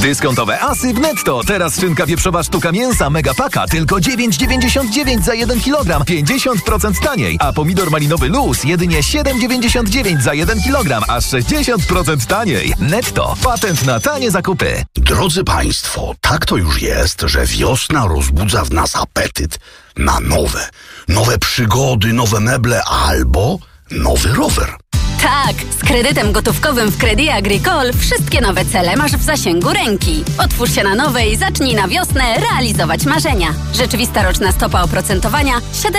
Dyskontowe asy w Netto. Teraz szynka wieprzowa sztuka mięsa Mega Paka tylko 9,99 za 1 kg. 50% taniej. A pomidor malinowy Luz jedynie 7,99 za 1 kg. Aż 60% taniej. Netto. Patent na tanie zakupy. Drodzy Państwo, tak to już jest, że wiosna rozbudza w nas apetyt na nowe przygody, nowe meble albo nowy rower. Tak, z kredytem gotówkowym w Crédit Agricole wszystkie nowe cele masz w zasięgu ręki. Otwórz się na nowe i zacznij na wiosnę realizować marzenia. Rzeczywista roczna stopa oprocentowania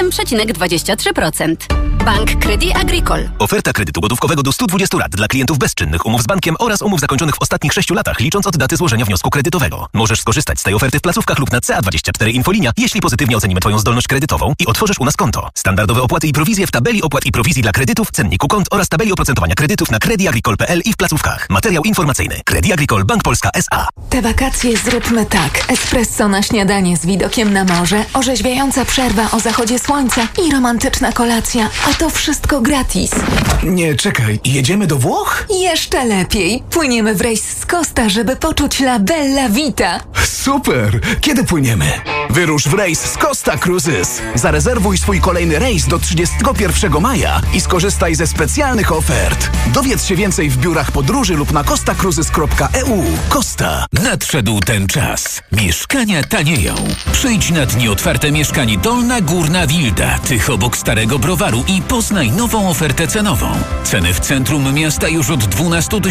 7,23%. Bank Crédit Agricole. Oferta kredytu gotówkowego do 120 lat dla klientów bezczynnych, umów z bankiem oraz umów zakończonych w ostatnich 6 latach, licząc od daty złożenia wniosku kredytowego. Możesz skorzystać z tej oferty w placówkach lub na CA24 Infolinia, jeśli pozytywnie ocenimy Twoją zdolność kredytową i otworzysz u nas konto. Standardowe opłaty i prowizje w tabeli opłat i prowizji dla kredytów, cenniku kont oraz tabeli oprocentowania kredytów na crediagricole.pl i w placówkach. Materiał informacyjny. Crédit Agricole Bank Polska S.A. Te wakacje zróbmy tak. Espresso na śniadanie z widokiem na morze, orzeźwiająca przerwa o zachodzie słońca i romantyczna kolacja. A to wszystko gratis. Nie, czekaj. Jedziemy do Włoch? Jeszcze lepiej. Płyniemy w rejs z Costa, żeby poczuć la bella vita. Super! Kiedy płyniemy? Wyrusz w rejs z Costa Cruises. Zarezerwuj swój kolejny rejs do 31 maja i skorzystaj ze specjalnych ofert. Dowiedz się więcej w biurach podróży lub na costacruises.eu. Costa. Nadszedł ten czas. Mieszkania tanieją. Przyjdź na dni otwarte mieszkań Dolna Górna Wilda, tych obok Starego Browaru i poznaj nową ofertę cenową. Ceny w centrum miasta już od 12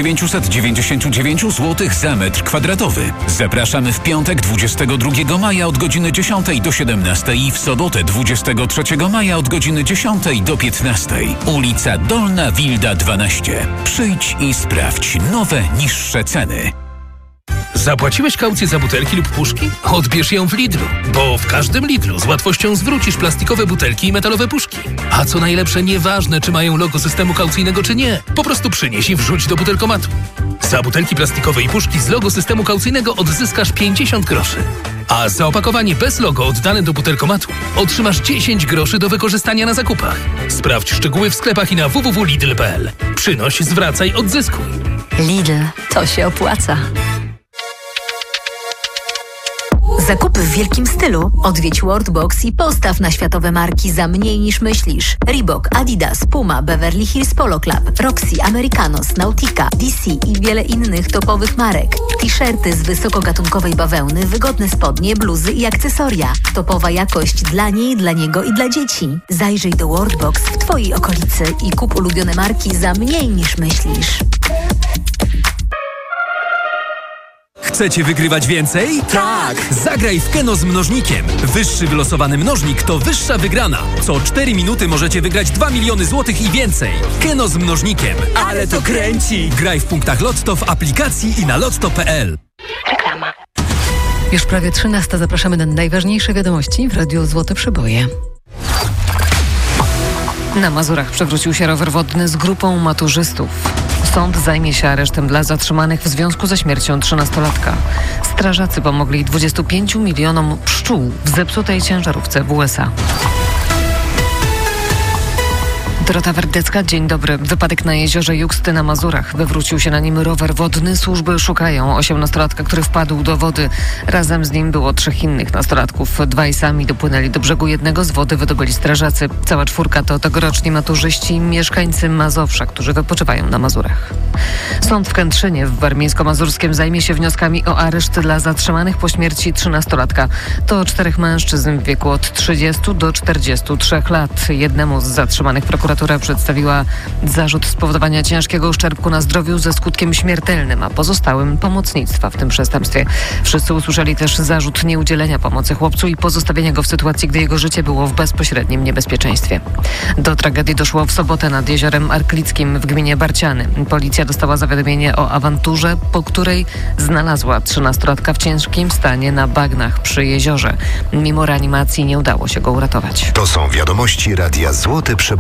999 zł za metr kwadratowy. Zapraszamy w piątek 22 maja od godziny 10 do 17 i w sobotę 23 maja od godziny 10 do 15. Ulica Dolna Wilda 12. Przyjdź i sprawdź nowe, niższe ceny. Zapłaciłeś kaucję za butelki lub puszki? Odbierz ją w Lidlu, bo w każdym Lidlu z łatwością zwrócisz plastikowe butelki i metalowe puszki. A co najlepsze, nieważne czy mają logo systemu kaucyjnego czy nie, po prostu przynieś i wrzuć do butelkomatu. Za butelki plastikowe i puszki z logo systemu kaucyjnego odzyskasz 50 groszy. A za opakowanie bez logo oddane do butelkomatu otrzymasz 10 groszy do wykorzystania na zakupach. Sprawdź szczegóły w sklepach i na www.lidl.pl. Przynoś, zwracaj, odzyskuj. Lidl, to się opłaca. Zakupy w wielkim stylu. Odwiedź Worldbox i postaw na światowe marki za mniej niż myślisz. Reebok, Adidas, Puma, Beverly Hills Polo Club, Roxy, Americanos, Nautica, DC i wiele innych topowych marek. T-shirty z wysokogatunkowej bawełny, wygodne spodnie, bluzy i akcesoria. Topowa jakość dla niej, dla niego i dla dzieci. Zajrzyj do Worldbox w Twojej okolicy i kup ulubione marki za mniej niż myślisz. Chcecie wygrywać więcej? Tak! Zagraj w Keno z mnożnikiem. Wyższy wylosowany mnożnik to wyższa wygrana. Co 4 minuty możecie wygrać 2 miliony złotych i więcej. Keno z mnożnikiem. Ale to kręci! Graj w punktach Lotto w aplikacji i na lotto.pl. Reklama. Już prawie 13. Zapraszamy na najważniejsze wiadomości w Radiu Złote Przeboje. Na Mazurach przewrócił się rower wodny z grupą maturzystów. Sąd zajmie się aresztem dla zatrzymanych w związku ze śmiercią 13-latka. Strażacy pomogli 25 milionom pszczół w zepsutej ciężarówce w USA. Dorota Werdecka, dzień dobry. Wypadek na jeziorze Juksty na Mazurach. Wywrócił się na nim rower wodny. Służby szukają 18-latka, który wpadł do wody. Razem z nim było 3 innych nastolatków. 2 sami dopłynęli do brzegu, jednego z wody wydobyli strażacy. Cała 4 to tegoroczni maturzyści i mieszkańcy Mazowsza, którzy wypoczywają na Mazurach. Sąd w Kętrzynie w Warmińsko-Mazurskiem zajmie się wnioskami o areszt dla zatrzymanych po śmierci 13-latka. To 4 mężczyzn w wieku od 30 do 43 lat. Jednemu z zatrzymanych prokuratura przedstawiła zarzut spowodowania ciężkiego uszczerbku na zdrowiu ze skutkiem śmiertelnym, a pozostałym pomocnictwa w tym przestępstwie. Wszyscy usłyszeli też zarzut nieudzielenia pomocy chłopcu i pozostawienia go w sytuacji, gdy jego życie było w bezpośrednim niebezpieczeństwie. Do tragedii doszło w sobotę nad jeziorem Arklickim w gminie Barciany. Policja dostała zawiadomienie o awanturze, po której znalazła 13-latka w ciężkim stanie na bagnach przy jeziorze. Mimo reanimacji nie udało się go uratować. To są wiadomości Radia Złote Przeboje.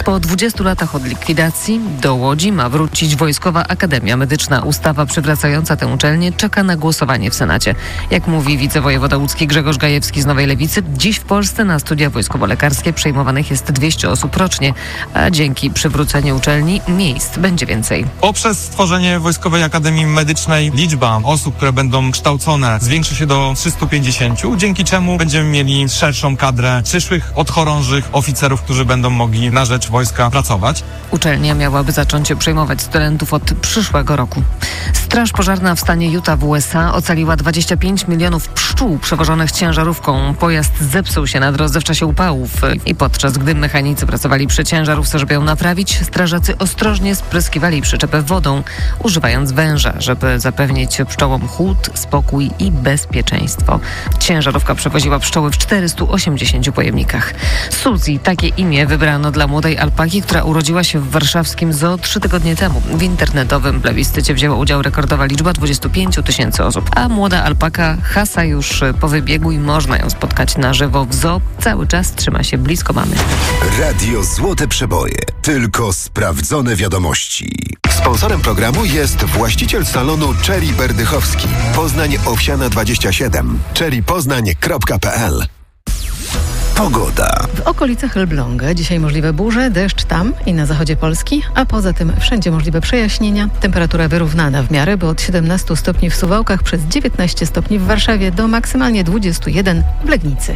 Po 20 latach od likwidacji do Łodzi ma wrócić Wojskowa Akademia Medyczna. Ustawa przywracająca tę uczelnię czeka na głosowanie w Senacie. Jak mówi wicewojewoda łódzki Grzegorz Gajewski z Nowej Lewicy, dziś w Polsce na studia wojskowo-lekarskie przejmowanych jest 200 osób rocznie, a dzięki przywróceniu uczelni miejsc będzie więcej. Poprzez stworzenie Wojskowej Akademii Medycznej liczba osób, które będą kształcone, zwiększy się do 350, dzięki czemu będziemy mieli szerszą kadrę przyszłych odchorążych oficerów, którzy będą mogli na rzecz wojska pracować. Uczelnia miałaby zacząć przyjmować studentów od przyszłego roku. Straż pożarna w stanie Utah w USA ocaliła 25 milionów pszczół przewożonych ciężarówką. Pojazd zepsuł się na drodze w czasie upałów i podczas gdy mechanicy pracowali przy ciężarówce, żeby ją naprawić, strażacy ostrożnie spryskiwali przyczepę wodą, używając węża, żeby zapewnić pszczołom chłód, spokój i bezpieczeństwo. Ciężarówka przewoziła pszczoły w 480 pojemnikach. Suzy, takie imię wybrano dla młodej alpaki, która urodziła się w warszawskim zoo 3 tygodnie temu. W internetowym plebiscycie wzięła udział rekordowa liczba 25 000 osób, a młoda alpaka hasa już po wybiegu i można ją spotkać na żywo w zoo. Cały czas trzyma się blisko mamy. Radio Złote Przeboje. Tylko sprawdzone wiadomości. Sponsorem programu jest właściciel salonu Cherry Berdychowski. Poznań Owsiana 27. cherrypoznań.pl. Pogoda. W okolicach Elbląga dzisiaj możliwe burze, deszcz tam i na zachodzie Polski, a poza tym wszędzie możliwe przejaśnienia. Temperatura wyrównana w miarę, bo od 17 stopni w Suwałkach przez 19 stopni w Warszawie do maksymalnie 21 w Legnicy.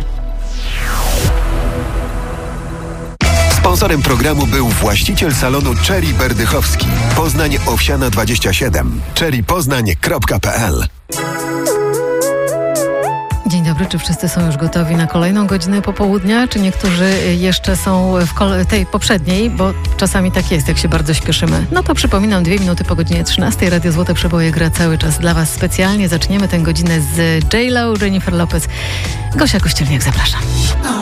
Sponsorem programu był właściciel salonu Cherry Berdychowski. Poznań Owsiana 27. cherrypoznań.pl. Dzień dobry, czy wszyscy są już gotowi na kolejną godzinę popołudnia, czy niektórzy jeszcze są w tej poprzedniej, bo czasami tak jest, jak się bardzo śpieszymy. No to przypominam, 2 minuty po godzinie 13 Radio Złote Przeboje gra cały czas dla Was specjalnie. Zaczniemy tę godzinę z J.Lo, Jennifer Lopez. Gosia Kościelniak, zapraszam.